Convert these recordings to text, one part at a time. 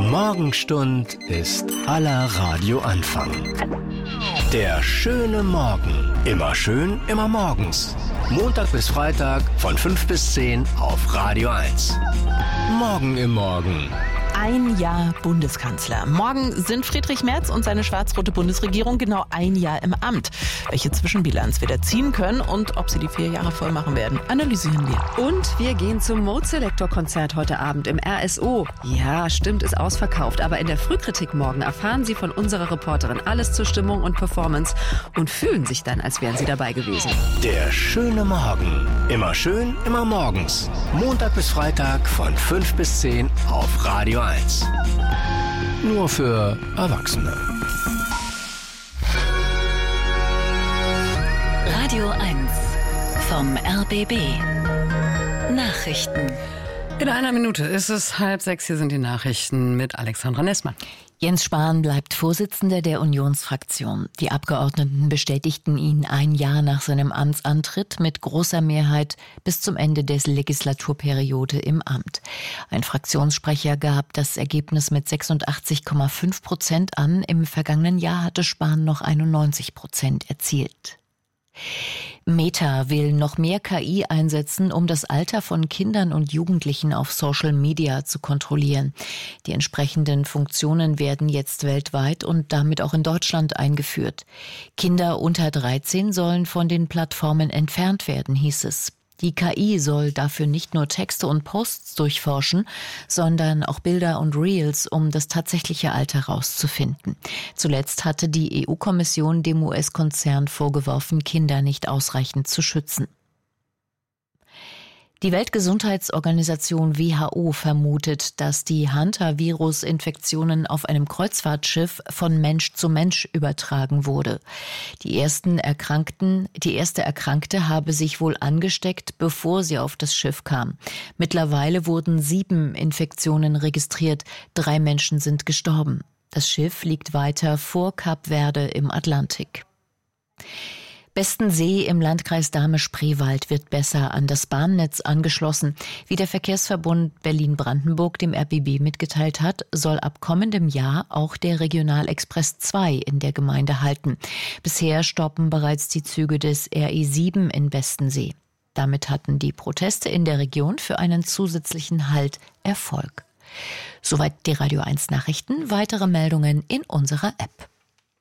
Morgenstund ist aller Radioanfang. Der schöne Morgen. Immer schön, immer morgens. Montag bis Freitag von 5 bis 10 auf Radio 1. Morgen im Morgen. Ein Jahr Bundeskanzler. Morgen sind Friedrich Merz und seine schwarz-rote Bundesregierung genau ein Jahr im Amt. Welche Zwischenbilanz wir da ziehen können und ob sie die 4 Jahre voll machen werden, analysieren wir. Und wir gehen zum Mode Selector Konzert heute Abend im RSO. Ja, stimmt, ist ausverkauft. Aber in der Frühkritik morgen erfahren Sie von unserer Reporterin alles zur Stimmung und Performance und fühlen sich dann, als wären Sie dabei gewesen. Der schöne Morgen. Immer schön, immer morgens. Montag bis Freitag von 5 bis 10 auf Radio 1. Nur für Erwachsene. Radio 1 vom RBB. Nachrichten. In einer Minute ist es 5:30. Hier sind die Nachrichten mit Alexandra Nessmann. Jens Spahn bleibt Vorsitzender der Unionsfraktion. Die Abgeordneten bestätigten ihn ein Jahr nach seinem Amtsantritt mit großer Mehrheit bis zum Ende der Legislaturperiode im Amt. Ein Fraktionssprecher gab das Ergebnis mit 86,5% an. Im vergangenen Jahr hatte Spahn noch 91% erzielt. Meta will noch mehr KI einsetzen, um das Alter von Kindern und Jugendlichen auf Social Media zu kontrollieren. Die entsprechenden Funktionen werden jetzt weltweit und damit auch in Deutschland eingeführt. Kinder unter 13 sollen von den Plattformen entfernt werden, hieß es. Die KI soll dafür nicht nur Texte und Posts durchforschen, sondern auch Bilder und Reels, um das tatsächliche Alter herauszufinden. Zuletzt hatte die EU-Kommission dem US-Konzern vorgeworfen, Kinder nicht ausreichend zu schützen. Die Weltgesundheitsorganisation WHO vermutet, dass die Hantavirus-Infektionen auf einem Kreuzfahrtschiff von Mensch zu Mensch übertragen wurde. Die erste Erkrankte habe sich wohl angesteckt, bevor sie auf das Schiff kam. Mittlerweile wurden 7 Infektionen registriert, 3 Menschen sind gestorben. Das Schiff liegt weiter vor Kap Verde im Atlantik. Bestensee im Landkreis Dahme-Spreewald wird besser an das Bahnnetz angeschlossen. Wie der Verkehrsverbund Berlin-Brandenburg dem RBB mitgeteilt hat, soll ab kommendem Jahr auch der Regionalexpress 2 in der Gemeinde halten. Bisher stoppen bereits die Züge des RE7 in Bestensee. Damit hatten die Proteste in der Region für einen zusätzlichen Halt Erfolg. Soweit die Radio 1 Nachrichten. Weitere Meldungen in unserer App.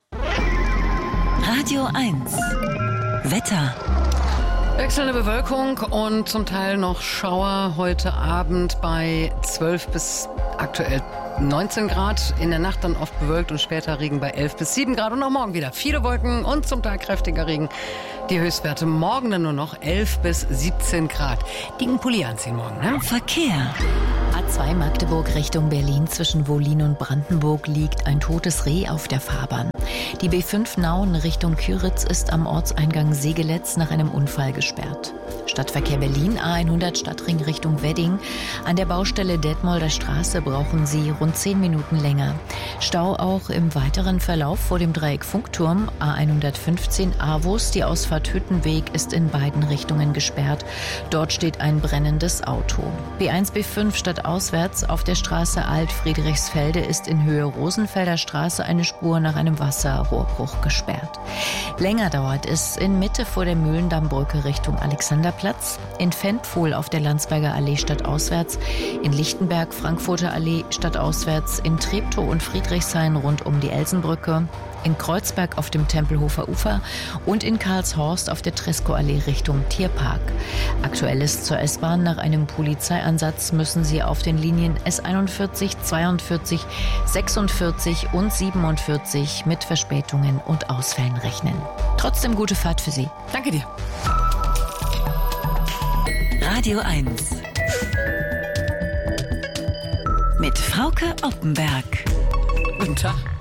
Radio 1 Wetter. Wechselnde Bewölkung und zum Teil noch Schauer heute Abend bei 12 bis aktuell 19 Grad. In der Nacht dann oft bewölkt und später Regen bei 11 bis 7 Grad. Und auch morgen wieder viele Wolken und zum Teil kräftiger Regen. Die Höchstwerte morgen dann nur noch 11 bis 17 Grad. Dicken Pulli anziehen morgen, ne? Verkehr. A2 Magdeburg Richtung Berlin zwischen Wohlin und Brandenburg liegt ein totes Reh auf der Fahrbahn. Die B5 Nauen Richtung Küritz ist am Ortseingang Segeletz nach einem Unfall gesperrt. Stadtverkehr Berlin A100 Stadtring Richtung Wedding. An der Baustelle Detmolder Straße brauchen Sie rund 10 Minuten länger. Stau auch im weiteren Verlauf vor dem Dreieck Funkturm A115 Avus. Die Ausfahrt Hüttenweg ist in beiden Richtungen gesperrt. Dort steht ein brennendes Auto. B1 B5 stadtauswärts auf der Straße Alt-Friedrichsfelde ist in Höhe Rosenfelder Straße eine Spur nach einem Wasserrohrbruch gesperrt. Länger dauert es in Mitte vor der Mühlendammbrücke Richtung Alexanderplatz, in Ventfohl auf der Landsberger Allee stadtauswärts, in Lichtenberg Frankfurter Allee stadtauswärts, in Treptow und Friedrichshain rund um die Elsenbrücke, in Kreuzberg auf dem Tempelhofer Ufer und in Karlshorst auf der Tresco-Allee Richtung Tierpark. Aktuelles zur S-Bahn: Nach einem Polizeieinsatz müssen Sie auf den Linien S41, 42, 46 und 47 mit Verspätungen und Ausfällen rechnen. Trotzdem gute Fahrt für Sie. Danke dir. Radio 1 mit Frauke Oppenberg. Guten Tag.